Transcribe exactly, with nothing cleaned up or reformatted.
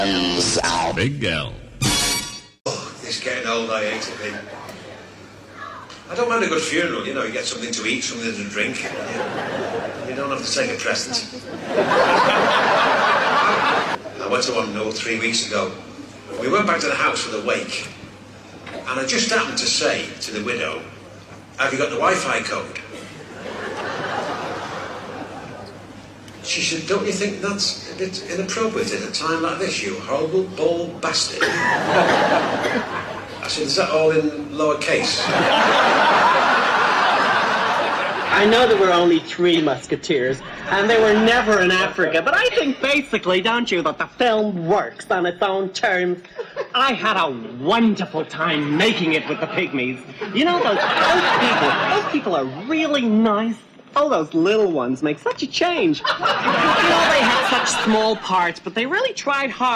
Big L. Oh, it's getting old, I hate it, mate. I don't mind a good funeral, you know, you get something to eat, something to drink. You, you don't have to take a present. I went to one no, three weeks ago. We went back to the house for the wake, and I just happened to say to the widow, "Have you got the Wi-Fi code?" She said, "Don't you think that's a bit inappropriate at a time like this, you horrible, bald bastard?" I said, "Is that all in lowercase?" I know there were only three Musketeers, and they were never in Africa, but I think basically, don't you, that the film works on its own terms. I had a wonderful time making it with the Pygmies. You know, those, those people, those people are really nice. Oh, those little ones make such a change. You know, they had such small parts, but they really tried hard.